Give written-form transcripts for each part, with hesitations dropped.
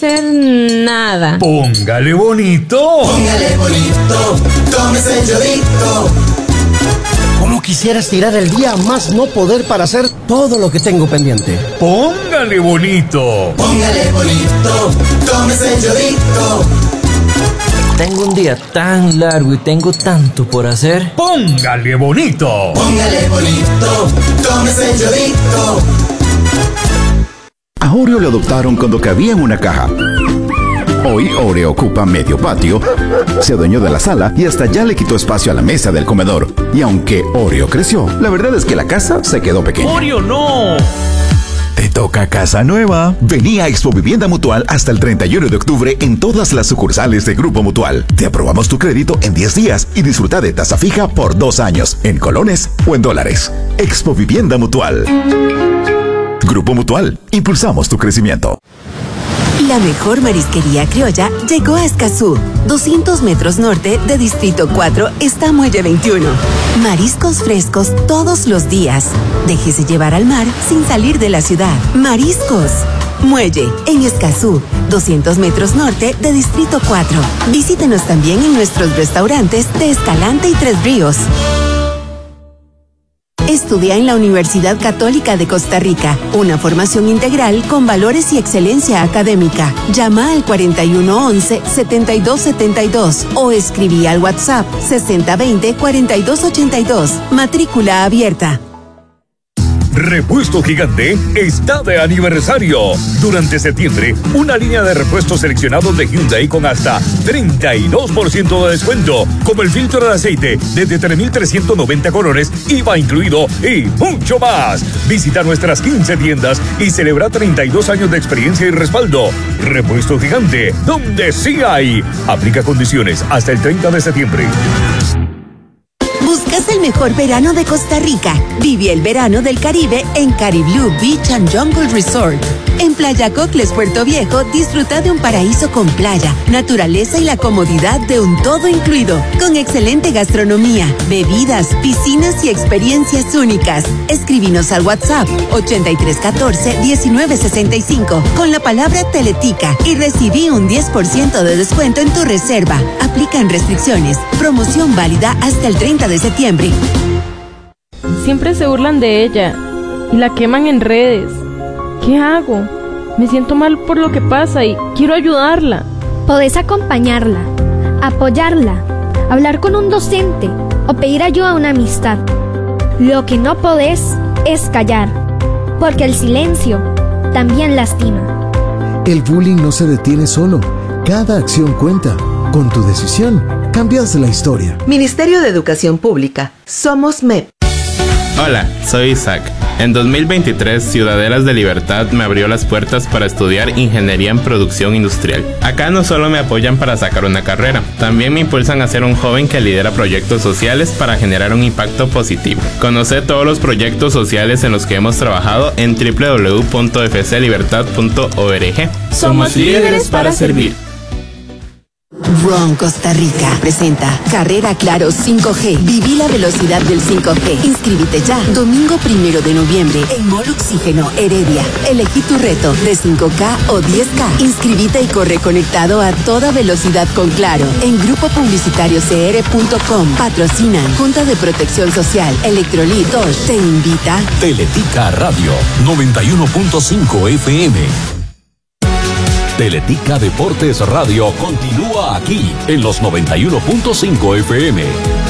Nada. Póngale bonito. Póngale bonito, tómese el yodito. ¿Cómo quisiera estirar el día más no poder para hacer todo lo que tengo pendiente? Póngale bonito. Póngale bonito, tómese el yodito. Tengo un día tan largo y tengo tanto por hacer. Póngale bonito. Póngale bonito, tómese el yodito. A Oreo lo adoptaron cuando cabía en una caja. Hoy Oreo ocupa medio patio, se adueñó de la sala y hasta ya le quitó espacio a la mesa del comedor. Y aunque Oreo creció, la verdad es que la casa se quedó pequeña. ¡Oreo no! Te toca casa nueva. Vení a Expo Vivienda Mutual hasta el 31 de octubre en todas las sucursales de Grupo Mutual. Te aprobamos tu crédito en 10 días y disfruta de tasa fija por 2 años, en colones o en dólares. Expo Vivienda Mutual. Grupo Mutual. Impulsamos tu crecimiento. La mejor marisquería criolla llegó a Escazú. 200 metros norte de Distrito 4 está Muelle 21. Mariscos frescos todos los días. Déjese llevar al mar sin salir de la ciudad. Mariscos. Muelle, en Escazú, 200 metros norte de Distrito 4. Visítenos también en nuestros restaurantes de Escalante y Tres Ríos. Estudia en la Universidad Católica de Costa Rica, una formación integral con valores y excelencia académica. Llama al 4111-7272 o escribí al WhatsApp 6020-4282. Matrícula abierta. Repuesto Gigante está de aniversario. Durante septiembre, una línea de repuestos seleccionados de Hyundai con hasta 32% de descuento, como el filtro de aceite desde 3,390 colones, IVA incluido y mucho más. Visita nuestras 15 tiendas y celebra 32 años de experiencia y respaldo. Repuesto Gigante, donde sí hay. Aplica condiciones hasta el 30 de septiembre. ¿Buscas el mejor verano de Costa Rica? Vive el verano del Caribe en Cariblú Beach and Jungle Resort. En Playa Cocles, Puerto Viejo, disfruta de un paraíso con playa, naturaleza y la comodidad de un todo incluido, con excelente gastronomía, bebidas, piscinas y experiencias únicas. Escríbenos al WhatsApp 8314-1965 con la palabra Teletica y recibí un 10% de descuento en tu reserva. Aplican restricciones. Promoción válida hasta el 30 de septiembre. Siempre se burlan de ella y la queman en redes. ¿Qué hago? Me siento mal por lo que pasa y quiero ayudarla. Podés acompañarla, apoyarla, hablar con un docente o pedir ayuda a una amistad. Lo que no podés es callar, porque el silencio también lastima. El bullying no se detiene solo. Cada acción cuenta. Con tu decisión, cambias la historia. Ministerio de Educación Pública. Somos MEP. Hola, soy Isaac. En 2023, Ciudadelas de Libertad me abrió las puertas para estudiar Ingeniería en Producción Industrial. Acá no solo me apoyan para sacar una carrera, también me impulsan a ser un joven que lidera proyectos sociales para generar un impacto positivo. Conoce todos los proyectos sociales en los que hemos trabajado en www.fclibertad.org. Somos líderes para servir. RON Costa Rica presenta Carrera Claro 5G. Viví la velocidad del 5G. Inscríbete ya. Domingo 1 de noviembre en Mall Oxígeno, Heredia. Elegí tu reto de 5K o 10K. Inscríbete y corre conectado a toda velocidad con Claro en grupopublicitariocr.com. Patrocinan Junta de Protección Social, Electrolit, Tosh. Te invita Teletica Radio 91.5 FM. Teletica Deportes Radio continúa aquí en los 91.5 FM.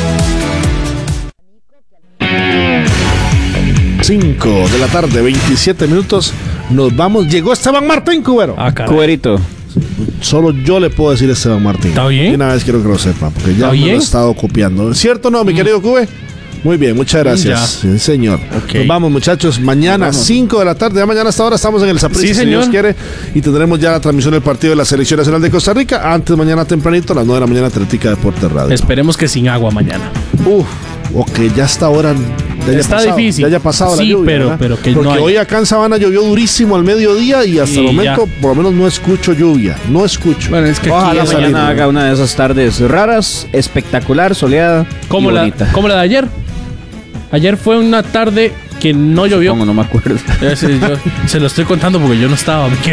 5 de la tarde, 27 minutos. Nos vamos. Llegó Esteban Martín, Cubero. Cuberito. Solo yo le puedo decir a Esteban Martín. ¿Está bien? Y una vez quiero que lo sepa, porque ya me lo he estado copiando. ¿Cierto o no, mi querido Cube? Muy bien, muchas gracias. Sí, señor. Okay. Nos vamos, muchachos. Mañana, 5 de la tarde. Ya mañana a esta hora estamos en el Saprissa, si Dios quiere. Y tendremos ya la transmisión del partido de la Selección Nacional de Costa Rica. Antes, mañana tempranito, a las 9 de la mañana, Teletica Deportes Radio. Esperemos que sin agua mañana. Ok, ya hasta ahora. Está pasado, difícil. Ya haya pasado la lluvia. pero que porque no hay. Hoy acá en Sabana llovió durísimo al mediodía y hasta el momento, por lo menos, no escucho lluvia. No escucho. Bueno, es que ojalá mañana haga una de esas tardes raras, espectacular, soleada y bonita. Como la de ayer. Ayer fue una tarde que no llovió. ¿Cómo? No me acuerdo. Yo se lo estoy contando porque yo no estaba.